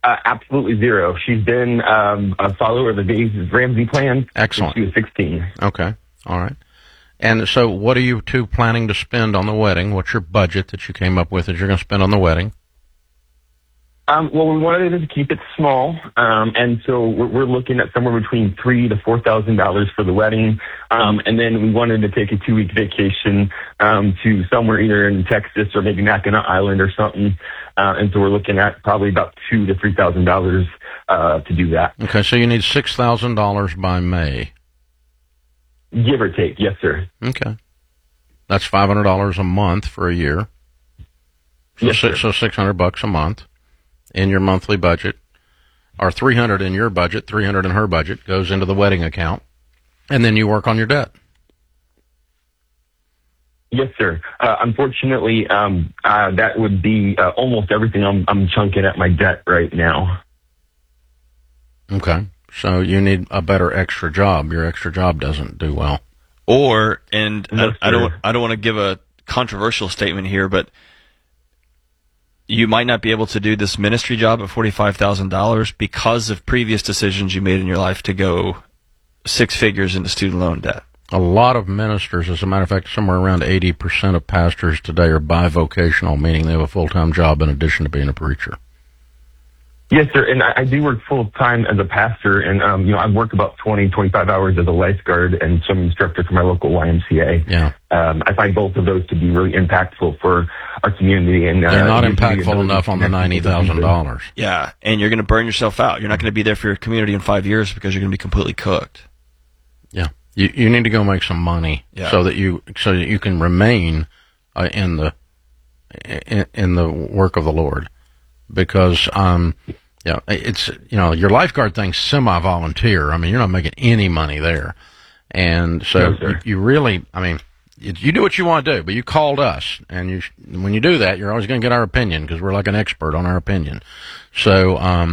Absolutely zero. She's been a follower of the Dave Ramsey plan Excellent. since she was 16. Okay. All right. And so what are you two planning to spend on the wedding? What's your budget that you came up with that you're going to spend on the wedding? Well, we wanted to keep it small, and so we're looking at somewhere between $3,000 to $4,000 for the wedding, and then we wanted to take a 2-week vacation to somewhere either in Texas or maybe Mackinac Island or something, and so we're looking at probably about $2,000 to $3,000 to do that. Okay, so you need $6,000 by May. Give or take, yes, sir. Okay, that's $500 a month for a year. So, yes, sir. So $600 a month in your monthly budget, or $300 in your budget, $300 in her budget, goes into the wedding account, and then you work on your debt. Yes, sir. Unfortunately, that would be almost everything I'm chunking at my debt right now. Okay, so you need a better extra job. Your extra job doesn't do well. Or, and Yes, I don't want to give a controversial statement here, but you might not be able to do this ministry job at $45,000 because of previous decisions you made in your life to go 6 figures into student loan debt. A lot of ministers, as a matter of fact, somewhere around 80% of pastors today are bivocational, meaning they have a full-time job in addition to being a preacher. Yes, sir. And I do work full-time as a pastor, and, I work about 25 hours as a lifeguard and swim instructor for my local YMCA. Yeah. I find both of those to be really impactful for our community. And they're not impactful enough on the $90,000. Yeah, and you're going to burn yourself out. You're not going to be there for your community in 5 years because you're going to be completely cooked. Yeah. You need to go make some money so that you can remain in the work of the Lord. Because it's your lifeguard thing's semi-volunteer. I mean, you're not making any money there, and so you really, you do what you want to do. But you called us, and when you do that, you're always going to get our opinion because we're like an expert on our opinion. So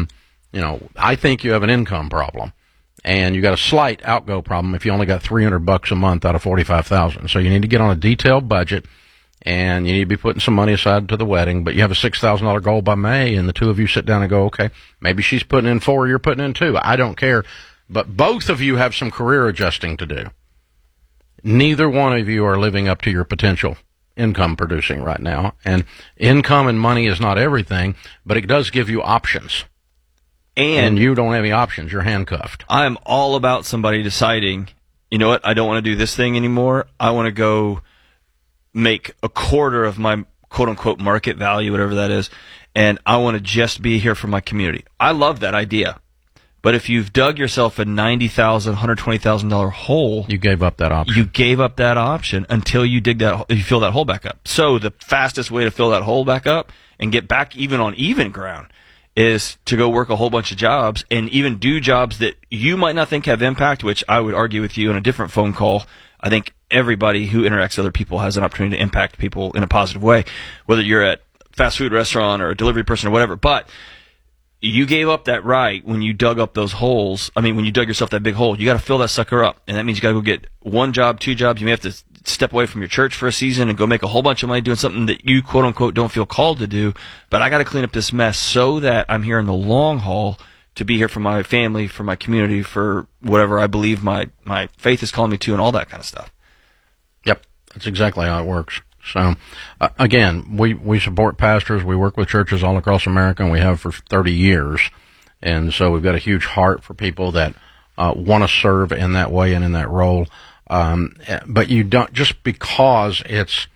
I think you have an income problem, and you got a slight outgo problem if you only got $300 a month out of $45,000. So you need to get on a detailed budget. And you need to be putting some money aside to the wedding, but you have a $6,000 goal by May, and the two of you sit down and go, okay, maybe she's putting in 4, you're putting in 2. I don't care. But both of you have some career adjusting to do. Neither one of you are living up to your potential income producing right now. And income and money is not everything, but it does give you options. And you don't have any options. You're handcuffed. I'm all about somebody deciding, you know what, I don't want to do this thing anymore. I want to go make a quarter of my quote-unquote market value, whatever that is, and I want to just be here for my community. I love that idea. But if you've dug yourself a $90,000, $120,000 hole, you gave up that option. You gave up that option until you fill that hole back up. So the fastest way to fill that hole back up and get back even on even ground is to go work a whole bunch of jobs and even do jobs that you might not think have impact, which I would argue with you in a different phone call. I think everybody who interacts with other people has an opportunity to impact people in a positive way, whether you're at a fast food restaurant or a delivery person or whatever. But you gave up that right when you dug up those holes. I mean, when you dug yourself that big hole, you got to fill that sucker up. And that means you got to go get 1 job, 2 jobs. You may have to step away from your church for a season and go make a whole bunch of money doing something that you, quote unquote, don't feel called to do. But I got to clean up this mess so that I'm here in the long haul to be here for my family, for my community, for whatever I believe my faith is calling me to and all that kind of stuff. Yep, that's exactly how it works. So, again, we support pastors. We work with churches all across America, and we have for 30 years. And so we've got a huge heart for people that want to serve in that way and in that role. But you don't, just because it's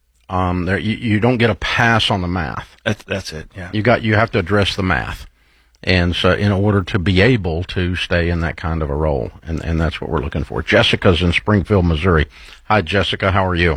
you don't get a pass on the math. That's it, yeah. You have to address the math. And so in order to be able to stay in that kind of a role, and that's what we're looking for. Jessica's in Springfield, Missouri. Hi, Jessica. How are you?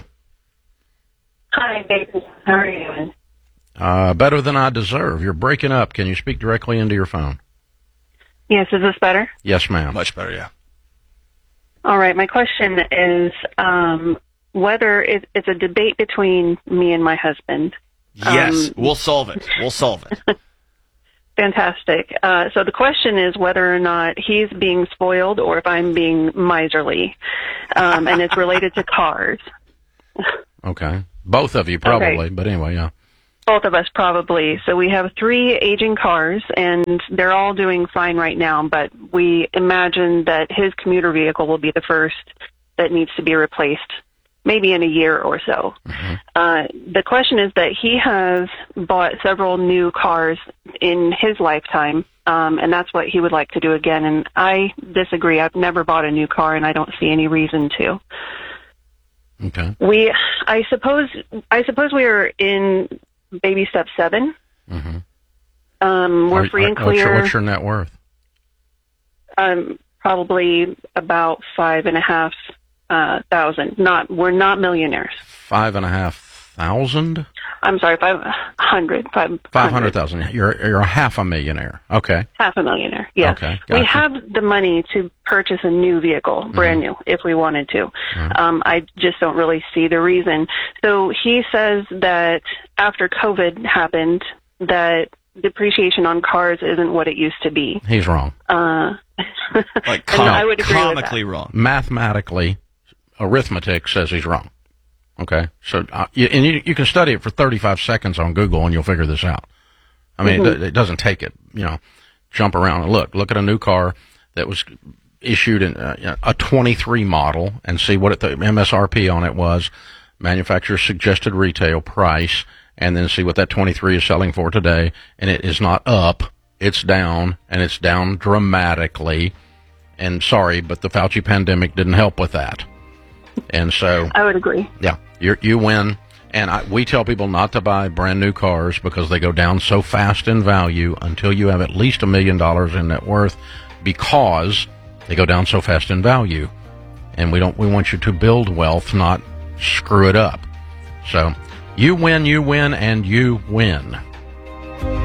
Hi, David. How are you doing? Better than I deserve. You're breaking up. Can you speak directly into your phone? Yes, is this better? Yes, ma'am. Much better, yeah. All right, my question is whether it's a debate between me and my husband. Yes, we'll solve it. We'll solve it. Fantastic. So the question is whether or not he's being spoiled or if I'm being miserly, and it's related to cars. Okay. Both of you, probably. Okay. But anyway, yeah. Both of us probably. So we have 3 aging cars, and they're all doing fine right now, but we imagine that his commuter vehicle will be the first that needs to be replaced, maybe in a year or so. Mm-hmm. The question is that he has bought several new cars in his lifetime, and that's what he would like to do again. And I disagree. I've never bought a new car, and I don't see any reason to. Okay. I suppose we are in baby step 7. Mm-hmm. We're free and clear. What's your net worth? Probably about $5,500. We're not millionaires. $5,500? I'm sorry, 500. 500,000. You're a half a millionaire. Okay. Half a millionaire. Yes. Okay. Gotcha. We have the money to purchase a new vehicle, brand new, if we wanted to. Mm-hmm. I just don't really see the reason. So he says that after COVID happened, that depreciation on cars isn't what it used to be. He's wrong. Like I would agree comically with that. wrong. Mathematically, arithmetic says he's wrong. Okay, so you can study it for 35 seconds on Google and you'll figure this out. I mean, mm-hmm. It doesn't take it. Jump around and look at a new car that was issued in a 23 model and see what the MSRP on it was, manufacturer's suggested retail price, and then see what that 23 is selling for today. And it is not up; it's down, and it's down dramatically. And sorry, but the Fauci pandemic didn't help with that. And so I would agree. Yeah, you win. And we tell people not to buy brand new cars because they go down so fast in value until you have at least $1 million in net worth, because they go down so fast in value. And we want you to build wealth, not screw it up. So you win, and you win.